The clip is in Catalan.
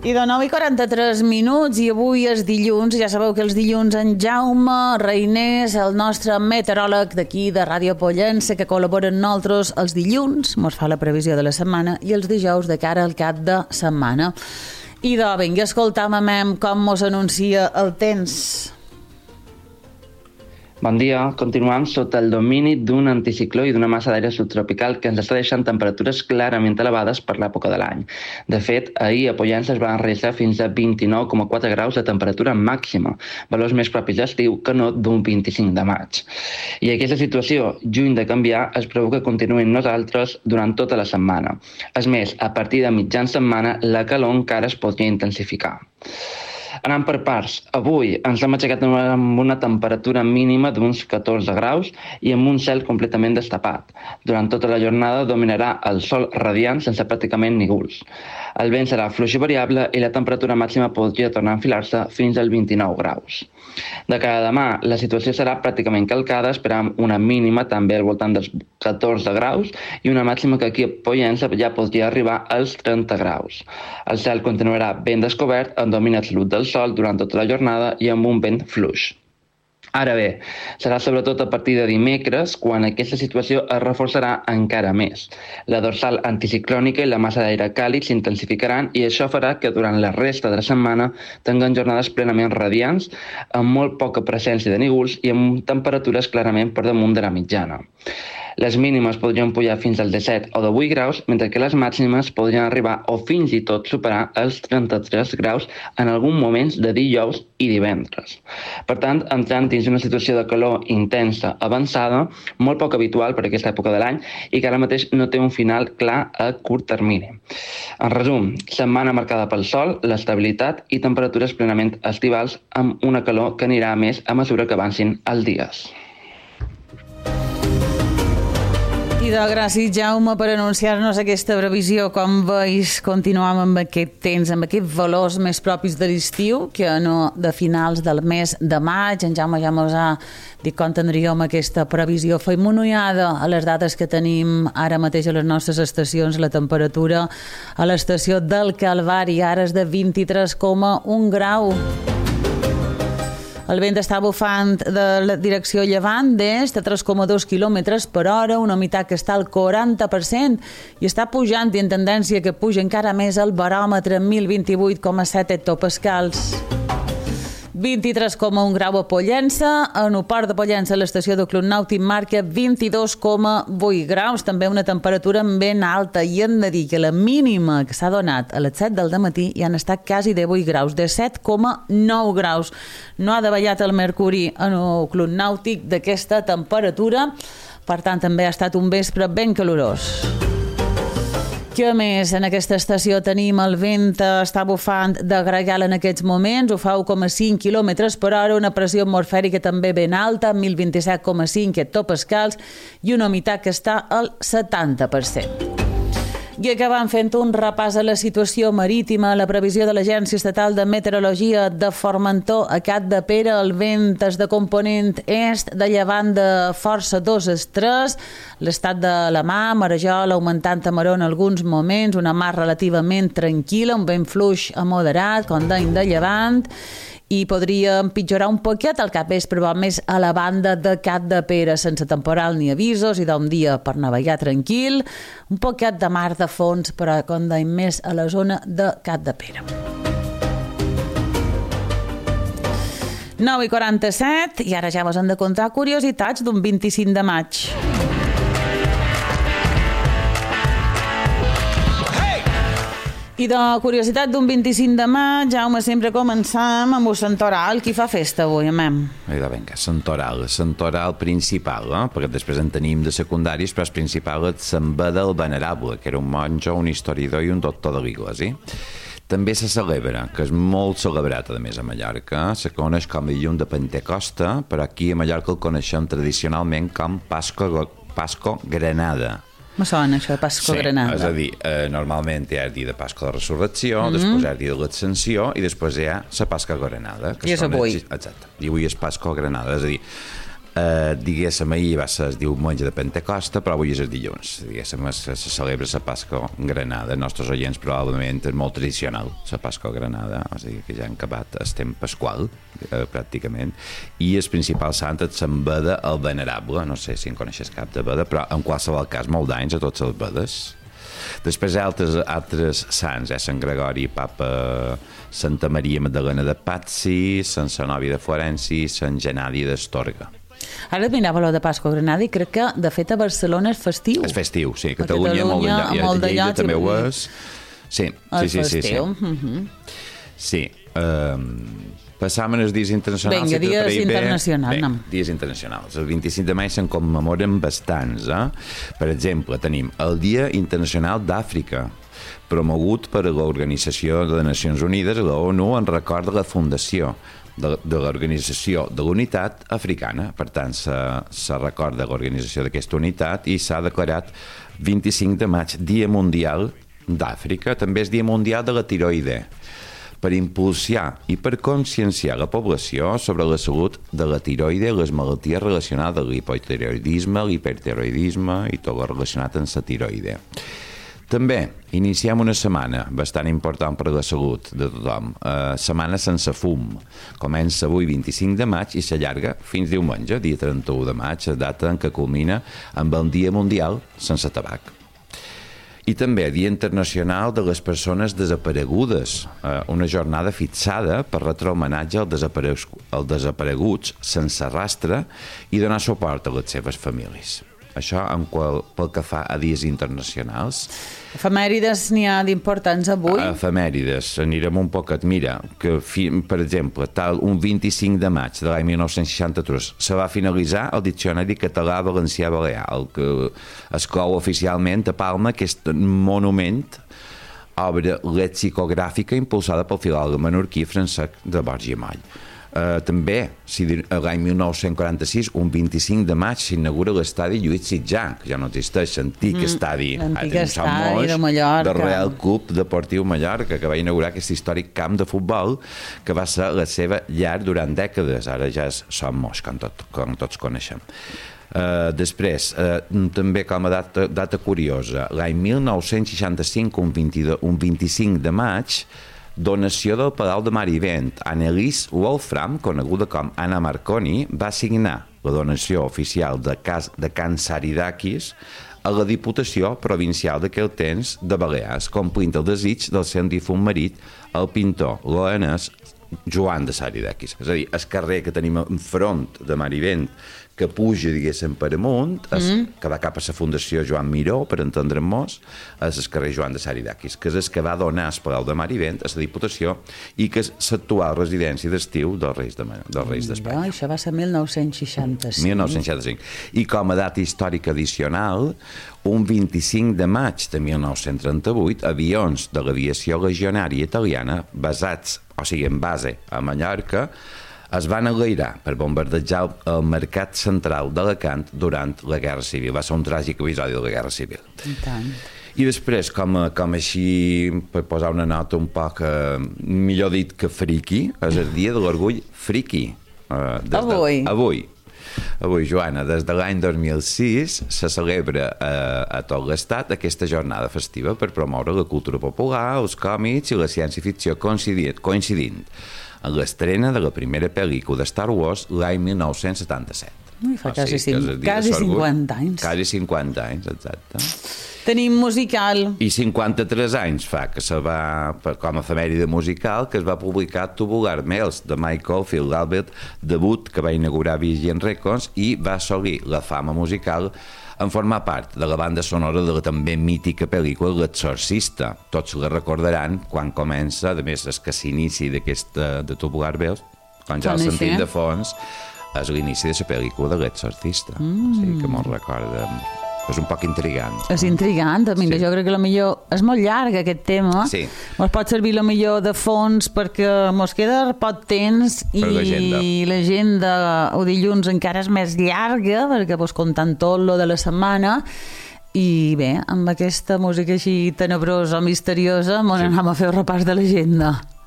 I de 9:43 i avui és dilluns, ja sabeu que els dilluns en Jaume Reinés, el nostre meteoròleg d'aquí de Ràdio Pollença, que col·labora amb nosaltres els dilluns, mos fa la previsió de la setmana, i els dijous de cara al cap de setmana. I vinga, escoltàvem com mos anuncia el temps. Bon dia. Continuem sota el domini d'un anticicló i d'una massa d'aire subtropical que ens està deixant temperatures clarament elevades per l'època de l'any. De fet, ahir a Pollença es van enregistrar fins a 29,4 graus de temperatura màxima, valors més propis d'estiu que no d'un 25 de maig. I aquesta situació, lluny de canviar, es preveu que continuï amb nosaltres durant tota la setmana. És més, a partir de mitjan setmana, la calor encara es podria intensificar. Anant per parts, avui ens hem aixecat amb una temperatura mínima d'uns 14 graus i amb un cel completament destapat. Durant tota la jornada dominarà el sol radiant sense pràcticament núvols. El vent serà fluix i variable i la temperatura màxima podria tornar a enfilar-se fins als 29 graus. De cara a demà, la situació serà pràcticament calcada, esperant una mínima també al voltant dels 14 graus i una màxima que aquí a Pollença ja podria arribar als 30 graus. El cel continuarà ben descobert, amb domini absolut del sol durant tota la jornada i amb un vent fluix. Ara bé, serà sobretot a partir de dimecres quan aquesta situació es reforçarà encara més. La dorsal anticiclònica i la massa d'aire càlid s'intensificaran i això farà que durant la resta de la setmana tinguem jornades plenament radiants, amb molt poca presència de núvols i amb temperatures clarament per damunt de la mitjana. Les mínimes podrien pujar fins als 17 o 18 graus, mentre que les màximes podrien arribar o fins i tot superar els 33 graus en alguns moments de dijous i divendres. Per tant, entrant dins una situació de calor intensa avançada, molt poc habitual per aquesta època de l'any i que ara mateix no té un final clar a curt termini. En resum, setmana marcada pel sol, l'estabilitat i temperatures plenament estivals amb una calor que anirà a més a mesura que avancin els dies. I gràcies, Jaume, per anunciar-nos aquesta previsió. Com veus, continuem amb aquest temps, amb aquests valors més propis de l'estiu, que no de finals del mes de maig. En Jaume ja ens ha dit com tindríem aquesta previsió. Fem una ullada a les dades que tenim ara mateix a les nostres estacions. La temperatura a l'estació del Calvari ara és de 23,1 grau. El vent està bufant de la direcció llevant d'est a 3,2 km per hora, una humitat que està al 40% i està pujant i en tendència que puja encara més el baròmetre 1028,7 hectopascals. 23,1 grau a Pollença, en el port de Pollença l'estació del Club Nàutic marca 22,8 graus, també una temperatura ben alta i hem de dir que la mínima que s'ha donat a les 7 del dematí ja han estat quasi de 8 graus, de 7,9 graus. No ha davallat el mercuri en el Club Nàutic d'aquesta temperatura, per tant també ha estat un vespre ben calorós. Què més? En aquesta estació tenim el vent està bufant de gregal en aquests moments, ho fa 1,5 km per hora, una pressió atmosfèrica també ben alta, 1027,5 hectopascals i una humitat que està al 70%. I acabam fent un repàs a la situació marítima. La previsió de l'Agència Estatal de Meteorologia de Formentor a Capdepera, el vent és de component est, de llevant de força 2-3, l'estat de la mar, marejol augmentant a maró en alguns moments, una mar relativament tranquil·la, un vent fluix a moderat, com deim de llevant, i podria empitjorar un poquet al capvespre, més a la banda de Capdepera, sense temporal ni avisos i d'un dia per navegar tranquil, un poquet de mar de fons, però com deim més a la zona de Capdepera. 9:47 i ara ja vos hem de contar curiositats d'un 25 de maig. I de curiositat d'un 25 de maig, Jaume, sempre començam amb el Santoral. Qui fa festa avui, amem? Vinga, Santoral principal, perquè després en tenim de secundaris, però el principal és Sant Beda el Venerable, que era un monjo, un historiador i un doctor de l'Iglésia. També se celebra, que és molt celebrat, a més, a Mallorca, se coneix com el llum de Pentecosta, però aquí a Mallorca el coneixem tradicionalment com Pasco Granada. Me sona això de Pasco Granada. És a dir, normalment hi ha el dia de Pasco de Resurrecció, després hi ha el dia de l'Ascensió i després hi ha la Pasco Granada. I és avui. Exacte. I avui és Pasco Granada, és a dir, Diguéssim, ahir va ser el diumenge de Pentecosta, però avui és el dilluns. Diguéssim, se celebra la Pasca a Granada. Els nostres oients probablement és molt tradicional, la Pasca a Granada, o sigui que ja han acabat el temps pasqual, pràcticament. I el principal sant és Sant Beda el Venerable, no sé si en coneixes cap de Beda, però en qualsevol cas molt d'anys a tots els Bedes. Després hi ha altres sants, Sant Gregori, Papa, Santa Maria Magdalena de Pazzi, Sant Zenobi de Florenci, Sant Gennadi d'Astorga. Ara mirava lo de Pasqua a Granada i crec que, de fet, a Barcelona és festiu. És festiu, sí. Catalunya molt de Lleida també ho és. Sí. Sí. Passàvem els dies internacionals. Vinga, dies internacionals. Dies internacionals. El 25 de maig se'n commemoren bastants. Per exemple, tenim el Dia Internacional d'Àfrica, promogut per l'Organització de les Nacions Unides, la ONU, en record de la fundació de l'Organització de l'Unitat Africana. Per tant, se recorda l'organització d'aquesta unitat i s'ha declarat 25 de maig Dia Mundial d'Àfrica. També és Dia Mundial de la tiroide, per impulsar i per conscienciar la població sobre la salut de la tiroide i les malalties relacionades amb l'hipotiroidisme, l'hipertiroidisme i tot el relacionat amb la tiroide. També iniciem una setmana bastant important per a la salut de tothom. Setmana sense fum. Comença avui 25 de maig i s'allarga fins diumenge, dia 31 de maig, data en què culmina amb el Dia Mundial sense tabac. I també Dia Internacional de les Persones Desaparegudes, una jornada fixada per retre homenatge als desapareguts sense rastre i donar suport a les seves famílies. Això pel que fa a dies internacionals. Efemèrides n'hi ha d'importants avui? Efemèrides, anirem un poquet. Mira, que per exemple, un 25 de maig de l'any 1963 se va finalitzar el Diccionari Català-Valencià-Balear, el que es clou oficialment a Palma, aquest monument, obra lexicogràfica impulsada pel filòleg menorquí Francesc de Borja i Moll. També, l'any 1946, un 25 de maig, s'inaugura l'estadi Lluís Sitjar, que ja no existeix, l'antic estadi de Mallorca, del Real Club Deportiu Mallorca, que va inaugurar aquest històric camp de futbol que va ser la seva llar durant dècades. Ara ja som moix, com tots coneixem. Després, també com a data curiosa, l'any 1965, un 25 de maig, donació del Palau de Mar i Vent. Annelies Wolfram, coneguda com Anna Marconi, va signar la donació oficial de Can Saridakis a la Diputació Provincial d'aquell temps de Balears, complint el desig del seu difunt marit, el pintor loanès Joan de Saridakis. És a dir, el carrer que tenim enfront de Mar i Vent, que puja, diguéssim, per amunt, que va cap a la Fundació Joan Miró, per entendre'ns, és el carrer Joan de Saridakis, que és el que va donar el Palau de Mar i Vent a la Diputació i que és l'actual residència d'estiu dels Reis d'Espanya. Això va ser 1965. 1965. I com a data històrica addicional, un 25 de maig de 1938, avions de l'aviació legionària italiana en base a Mallorca, es van enlairar per bombardejar el mercat central d'Alacant durant la Guerra Civil. Va ser un tràgic episodi de la Guerra Civil. I després, com així, per posar una nota un poc, millor dit que friqui, és el Dia de l'Orgull Friqui. Avui, Joana, des de l'any 2006 se celebra a tot l'estat aquesta jornada festiva per promoure la cultura popular, els còmics i la ciència-ficció coincidint en l'estrena de la primera pel·lícula de Star Wars l'any 1977. Fa quasi 50 anys. Quasi 50 anys, exacte. Tenim musical. I 53 anys fa que se va, com a efemèride musical, que es va publicar Tubular Bells de Michael Phil Albert, debut que va inaugurar Virgin Records i va assolir la fama musical en formar part de la banda sonora de la també mítica pel·lícula L'Exorcista. Tots la recordaran quan comença, a més, és que s'inici de Tubular Bells, quan ja el sentim de fons, és l'inici de la pel·lícula de L'Exorcista. O sigui que mos recorda... És un poc intrigant. És intrigant, mira, jo crec que potser és molt llarg aquest tema. Sí. Ens pot servir potser de fons perquè ens queda poc temps i l'agenda o dilluns encara és més llarga perquè comptant tot lo de la setmana i bé, amb aquesta música així tenebrosa o misteriosa anem a fer el repàs de l'agenda.